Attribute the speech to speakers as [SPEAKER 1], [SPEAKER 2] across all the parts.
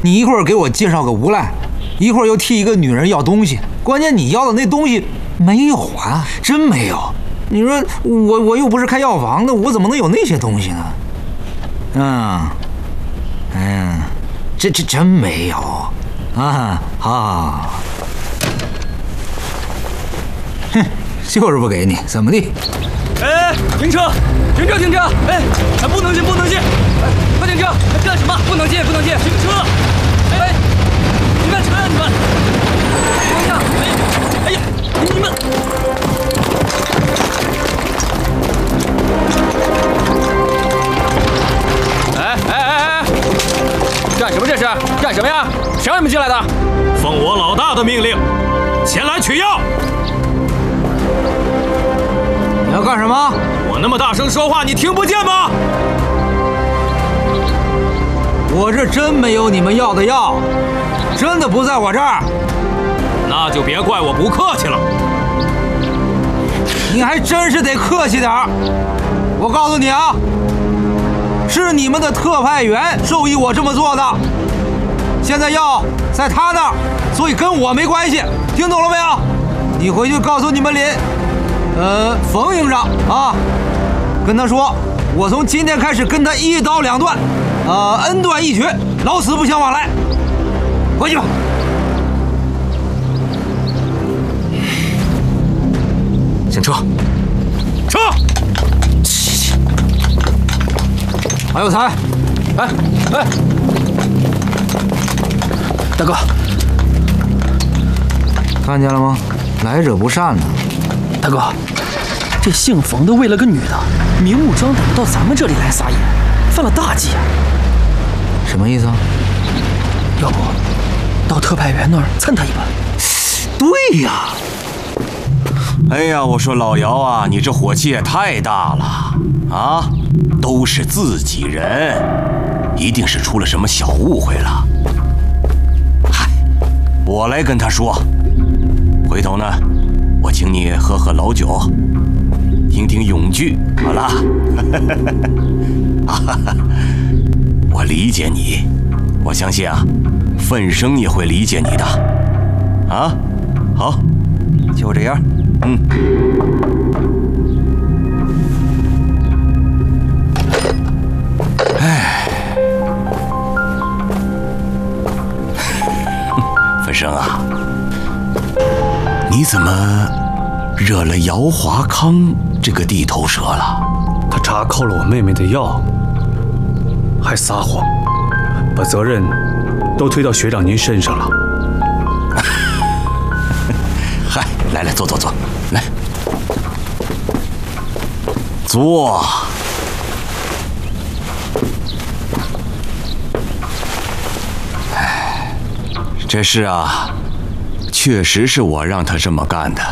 [SPEAKER 1] 你一会儿给我介绍个无赖，一会儿又替一个女人要东西，关键你要的那东西没有啊，真没有。你说我又不是开药房的，我怎么能有那些东西呢？这真没有啊！好，哼，就是不给你，怎么地？
[SPEAKER 2] 哎，停车！哎，不能进！哎，快停车！干什么？不能进！停车！哎，你慢车呀，你们！停下！哎呀，你们！哎！干什么这是？干什么呀？谁让你们进来的？
[SPEAKER 3] 奉我老大的命令，前来取药。
[SPEAKER 1] 你要干什么？
[SPEAKER 3] 我那么大声说话，你听不见吗？
[SPEAKER 1] 我这真没有你们要的药，真的不在我这儿。
[SPEAKER 3] 那就别怪我不客气了。
[SPEAKER 1] 你还真是得客气点儿。我告诉你啊，是你们的特派员授意我这么做的。现在药在他那儿，所以跟我没关系，听懂了没有？你回去告诉你们冯营长啊，跟他说，我从今天开始跟他一刀两断，恩断义绝，老死不相往来。回去吧。
[SPEAKER 3] 先撤！
[SPEAKER 1] 还有才，
[SPEAKER 2] 哎，大哥，
[SPEAKER 1] 看见了吗？来者不善呢。
[SPEAKER 2] 大哥，这姓冯的为了个女的，明目张胆的到咱们这里来撒野，犯了大忌啊！
[SPEAKER 1] 什么意思啊？
[SPEAKER 2] 要不到特派员那儿蹭他一把？
[SPEAKER 1] 对呀。
[SPEAKER 4] 哎呀，我说老姚啊，你这火气也太大了啊！都是自己人，一定是出了什么小误会了。嗨，我来跟他说。回头呢，我请你喝喝老酒，听听咏剧，好了。我理解你，我相信啊，奋生也会理解你的。啊，好，就这样。奋生啊，你怎么惹了姚华康这个地头蛇了？
[SPEAKER 5] 他查扣了我妹妹的药，还撒谎，把责任都推到学长您身上了。
[SPEAKER 4] 嗨，来，坐，来，坐。这事啊，确实是我让他这么干的。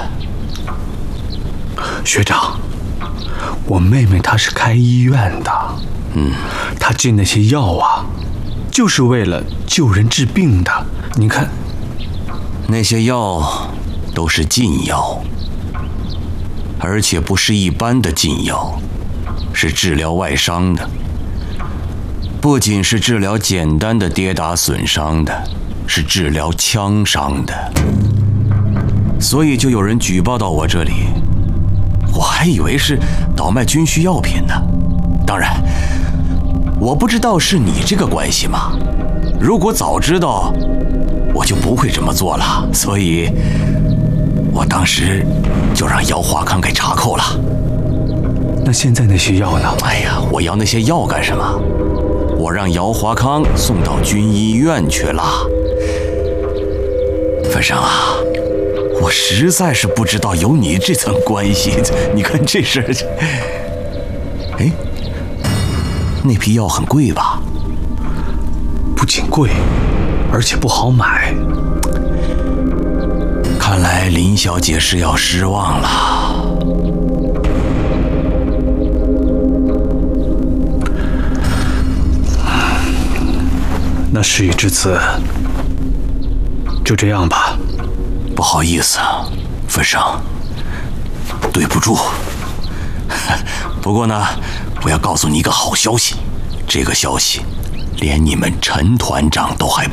[SPEAKER 5] 学长，我妹妹她是开医院的，她进那些药啊，就是为了救人治病的。您看，
[SPEAKER 4] 那些药都是禁药，而且不是一般的禁药，是治疗外伤的。不仅是治疗简单的跌打损伤的，是治疗枪伤的。所以就有人举报到我这里，我还以为是倒卖军需药品呢。当然，我不知道是你这个关系嘛。如果早知道，我就不会这么做了。所以，我当时就让姚华康给查扣了。
[SPEAKER 5] 那现在那些药呢？
[SPEAKER 4] 哎呀，我要那些药干什么？我让姚华康送到军医院去了。奋生啊，我实在是不知道有你这层关系。你看这事儿，哎，那批药很贵吧？
[SPEAKER 5] 不仅贵，而且不好买。
[SPEAKER 4] 看来林小姐是要失望了。
[SPEAKER 5] 那事已至此，就这样吧。
[SPEAKER 4] 不好意思，奋生，对不住。不过呢，我要告诉你一个好消息，这个消息连你们陈团长都还